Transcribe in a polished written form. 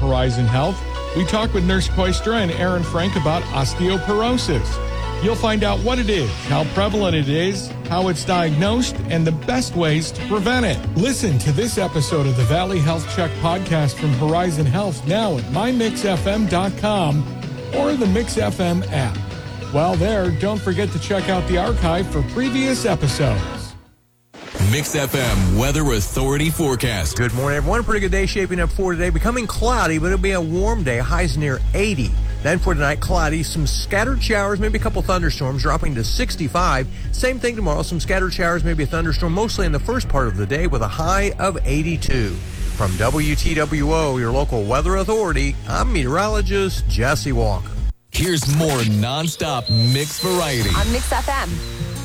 Horizon Health, we talk with Nurse Koistra and Aaron Frank about osteoporosis. You'll find out what it is, how prevalent it is, how it's diagnosed, and the best ways to prevent it. Listen to this episode of the Valley Health Check podcast from Horizon Health now at mymixfm.com or the MixFM app. While there, don't forget to check out the archive for previous episodes. Mix FM Weather Authority forecast. Good morning, everyone. Pretty good day shaping up for today. Becoming cloudy, but it'll be a warm day. Highs near 80. Then for tonight, cloudy, some scattered showers, maybe a couple thunderstorms, dropping to 65. Same thing tomorrow, some scattered showers, maybe a thunderstorm, mostly in the first part of the day with a high of 82. From WTWO, your local weather authority, I'm meteorologist Jesse Walker. Here's more nonstop mix variety on Mix FM.